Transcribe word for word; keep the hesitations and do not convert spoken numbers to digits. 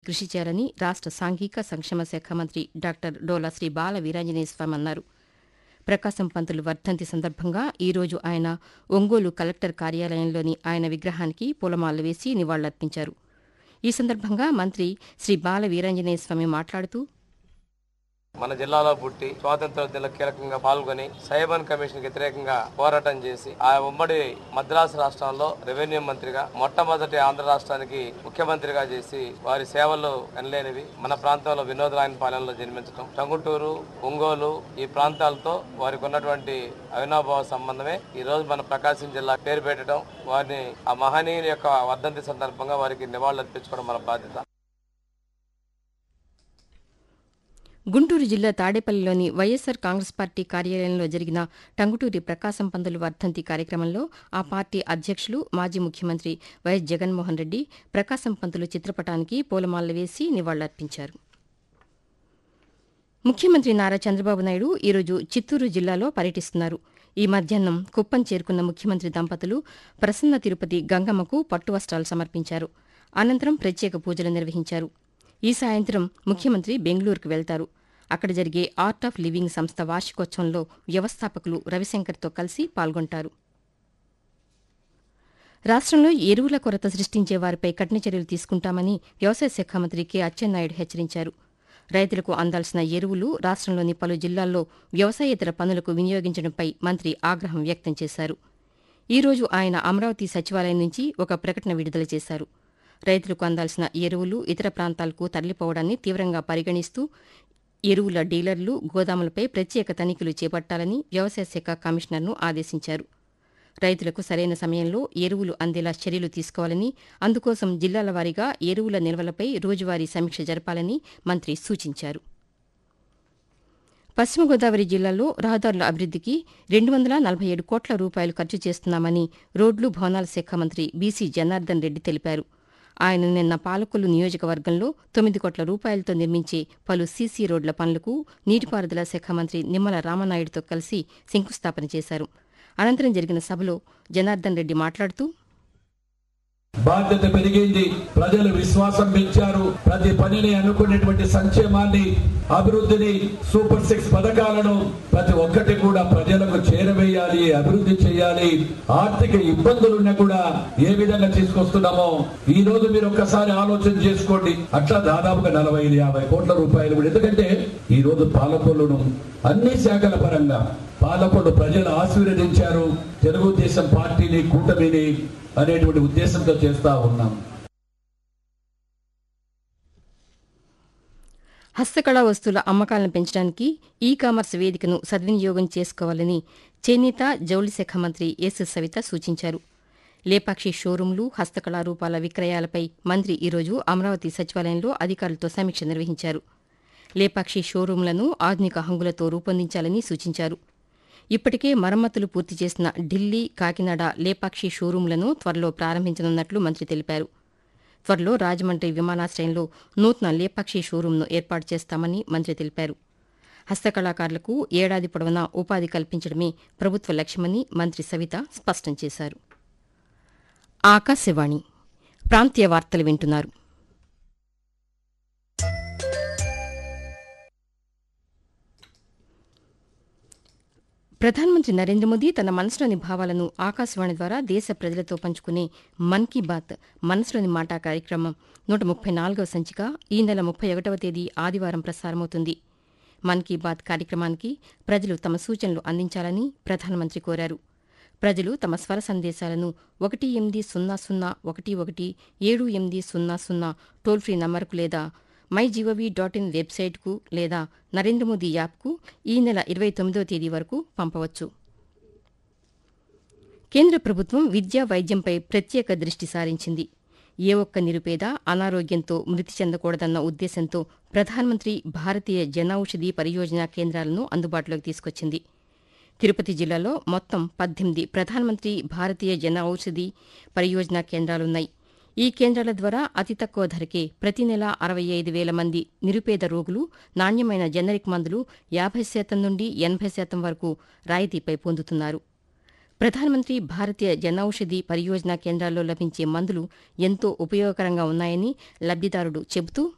కృషి చేయాలని రాష్ట సాంఘిక సంక్షేమ శాఖ మంత్రి డాక్టర్ డోలా శ్రీ బాల వీరాంజనేయ స్వామి అన్నారు. ప్రకాశం పంతులు వర్ధంతి సందర్భంగా ఈరోజు ఆయన ఒంగోలు కలెక్టర్ కార్యాలయంలోని ఆయన విగ్రహానికి పూలమాలలు వేసి నివాళులర్పించారు. ఈ సందర్భంగా మంత్రి శ్రీ బాల వీరాంజనేయ స్వామి మాట్లాడుతూ, మన జిల్లాలో పుట్టి స్వాతంత్రోద్యమంలో కీలకంగా పాల్గొని సైబన్ కమిషన్ వ్యతిరేకంగా పోరాటం చేసి ఆ ఉమ్మడి మద్రాసు రాష్ట్రంలో రెవెన్యూ మంత్రిగా మొట్టమొదటి ఆంధ్ర రాష్ట్రానికి ముఖ్యమంత్రిగా చేసి వారి సేవలు ఎనలేనివి. మన ప్రాంతంలో వినోదరాయనపాలెంలో జన్మించడం, టంగుటూరు, ఒంగోలు ఈ ప్రాంతాలతో వారికి ఉన్నటువంటి అవినాభావ సంబంధమే ఈ రోజు మన ప్రకాశం జిల్లా పేరు పెట్టడం, వారిని ఆ మహనీయుని యొక్క వర్ధంతి సందర్భంగా వారికి నివాళులు అర్పించుకోవడం మన బాధ్యత. గుంటూరు జిల్లా తాడేపల్లిలోని వైఎస్సార్ కాంగ్రెస్ పార్టీ కార్యాలయంలో జరిగిన టంగుటూరి ప్రకాశం పంతులు వర్ధంతి కార్యక్రమంలో ఆ పార్టీ అధ్యక్షులు మాజీ ముఖ్యమంత్రి వైఎస్ జగన్మోహన్ రెడ్డి ప్రకాశం పంతులు చిత్రపటానికి పూలమాలలు వేసి నివాళులర్పించారు. ముఖ్యమంత్రి నారా చంద్రబాబు నాయుడు ఈరోజు చిత్తూరు జిల్లాలో పర్యటిస్తున్నారు. ఈ మధ్యాహ్నం కుప్పం చేరుకున్న ముఖ్యమంత్రి దంపతులు ప్రసన్న తిరుపతి గంగమ్మకు పట్టు వస్త్రాలు సమర్పించారు. అనంతరం ప్రత్యేక పూజలు నిర్వహించారు. ఈ సాయంత్రం ముఖ్యమంత్రి బెంగళూరుకు వెళ్తారు. అక్కడ జరిగే ఆర్ట్ ఆఫ్ లివింగ్ సంస్థ వార్షికోత్సవంలో వ్యవస్థాపకులు రవిశంకర్తో కలిసి పాల్గొంటారు. రాష్ట్రంలో ఎరువుల కొరత సృష్టించే వారిపై కఠిన చర్యలు తీసుకుంటామని వ్యవసాయ శాఖ మంత్రి కె అచ్చెన్నాయుడు హెచ్చరించారు. రైతులకు అందాల్సిన ఎరువులు రాష్ట్రంలోని పలు జిల్లాల్లో వ్యవసాయేతర పనులకు వినియోగించడంపై మంత్రి ఆగ్రహం వ్యక్తం చేశారు. ఈ రోజు ఆయన అమరావతి సచివాలయం నుంచి ఒక ప్రకటన విడుదల చేశారు. రైతులకు అందాల్సిన ఎరువులు ఇతర ప్రాంతాలకు తరలిపోవడాన్ని తీవ్రంగా పరిగణిస్తూ ఎరువుల డీలర్లు, గోదాములపై ప్రత్యేక తనిఖీలు చేపట్టాలని వ్యవసాయ శాఖ కమిషనర్ను ఆదేశించారు. రైతులకు సరైన సమయంలో ఎరువులు అందేలా చర్యలు తీసుకోవాలని, అందుకోసం జిల్లాల వారీగా ఎరువుల నిల్వలపై రోజువారీ సమీక్ష జరపాలని మంత్రి సూచించారు. పశ్చిమ గోదావరి జిల్లాలో రహదారుల అభివృద్దికి రెండు వందల నలభై ఏడు కోట్ల రూపాయలు ఖర్చు చేస్తున్నామని రోడ్లు, భవనాల శాఖ మంత్రి బీసీ జనార్దన్ రెడ్డి తెలిపారు. ఆయన నిన్న పాలకొల్లు నియోజకవర్గంలో తొమ్మిది కోట్ల రూపాయలతో నిర్మించే పలు సీసీ రోడ్ల పనులకు నీటిపారుదల శాఖ మంత్రి నిమ్మల రామనాయుడుతో కలిసి శంకుస్థాపన చేశారు. అనంతరం జరిగిన సభలో జనార్దన్ రెడ్డి మాట్లాడుతూ, బాధ్యత పెరిగింది, ప్రజలు విశ్వాసం పెంచారు. ప్రతి పనిని అనుకునేటువంటి సంక్షేమాన్ని, అభివృద్ధిని, సూపర్ సిక్స్ పథకాలను ప్రతి ఒక్కటి కూడా ప్రజలకు చేరవేయాలి, అభివృద్ధి చేయాలి. ఆర్థిక ఇబ్బందులున్నా కూడా ఏ విధంగా తీసుకొస్తున్నామో ఈ రోజు మీరు ఒక్కసారి ఆలోచన చేసుకోండి. అట్లా దాదాపుగా నలభై ఐదు యాభై కోట్ల రూపాయలు కూడా. ఎందుకంటే ఈ రోజు పాలకొల్లును అన్ని శాఖల పరంగా పాలకొల్లు ప్రజలు ఆశీర్వదించారు. తెలుగుదేశం పార్టీని, కూటమిని అనేటువంటి ఉద్దేశంతో చేస్తా ఉన్నాం. హస్తకళా వస్తువుల అమ్మకాలను పెంచడానికి ఈ కామర్స్ వేదికను సద్వినియోగం చేసుకోవాలని చేనేత, జౌళి శాఖ మంత్రి ఎస్ సవిత సూచించారు. లేపాక్షి షోరూంలు, హస్తకళా రూపాల విక్రయాలపై మంత్రి ఈరోజు అమరావతి సచివాలయంలో అధికారులతో సమీక్ష నిర్వహించారు. లేపాక్షి షోరూంలను ఆధునిక హంగులతో రూపొందించాలని సూచించారు. ఇప్పటికే మరమ్మతులు పూర్తి చేసిన ఢిల్లీ, కాకినాడ లేపాక్షి షోరూంలను త్వరలో ప్రారంభించనున్నట్లు మంత్రి తెలిపారు. త్వరలో రాజమండ్రి విమానాశ్రయంలో నూతన లేపాక్షి షోరూంను ఏర్పాటు చేస్తామని మంత్రి తెలిపారు. హస్తకళాకారులకు ఏడాది పొడవునా ఉపాధి కల్పించడమే ప్రభుత్వ లక్ష్యమని మంత్రి సవిత స్పష్టం చేశారు. ఆకాశవాణి ప్రాంతీయ వార్తలు వింటున్నారు. ప్రధానమంత్రి నరేంద్ర మోదీ తన మనసులోని భావాలను ఆకాశవాణి ద్వారా దేశ ప్రజలతో పంచుకునే మన్ కీ బాత్ మనసులోని మాట కార్యక్రమం నూట ముప్పై నాలుగవ సంచిక ఈ నెల ముప్పై ఒకటవ తేదీ ఆదివారం ప్రసారమవుతుంది. మన్ కీ బాత్ కార్యక్రమానికి ప్రజలు తమ సూచనలు అందించాలని ప్రధానమంత్రి కోరారు. ప్రజలు తమ స్వర సందేశాలను ఒకటి ఎనిమిది సున్నా సున్నా ఒకటి ఒకటి ఏడు ఎనిమిది సున్నా సున్నా టోల్ ఫ్రీ నంబర్కు లేదా మై జీఓవీ డాట్ ఇన్ వెబ్సైట్కు లేదా నరేంద్ర మోదీ యాప్కు ఈ నెల ఇరవై తొమ్మిదవ తేదీ వరకు పంపవచ్చు. కేంద్ర ప్రభుత్వం విద్యా, వైద్యంపై ప్రత్యేక దృష్టి సారించింది. ఏ ఒక్క నిరుపేద అనారోగ్యంతో మృతి చెందకూడదన్న ఉద్దేశంతో ప్రధానమంత్రి భారతీయ జనౌషధి పరియోజన కేంద్రాలను అందుబాటులోకి తీసుకొచ్చింది. తిరుపతి జిల్లాలో మొత్తం పద్దెనిమిది ప్రధానమంత్రి భారతీయ జనౌషధి పరియోజన కేంద్రాలున్నాయి. ఈ కేంద్రాల ద్వారా అతి తక్కువ ధరకే ప్రతి నెల అరవై ఐదు వేల మంది నిరుపేద రోగులు నాణ్యమైన జనరిక్ మందులు యాభై శాతం నుండి ఎనభై శాతం వరకు రాయితీపై పొందుతున్నారు. ప్రధానమంత్రి భారతీయ జనౌషధి పరియోజన కేంద్రాల్లో లభించే మందులు ఎంతో ఉపయోగకరంగా ఉన్నాయని లబ్దిదారుడు చెబుతూ,